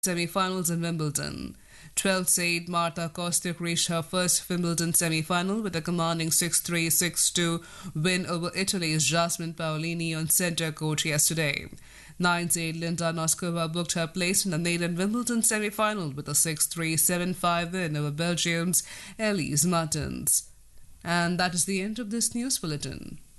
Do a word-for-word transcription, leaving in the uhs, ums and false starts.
semi-finals in Wimbledon. twelfth seed Marta Kostyuk reached her first Wimbledon semi-final with a commanding six three, six two win over Italy's Jasmine Paolini on centre court yesterday. ninth seed Linda Noskova booked her place in the maiden Wimbledon semi-final with a six three, seven five win over Belgium's Elise Martens. And that is the end of this news bulletin.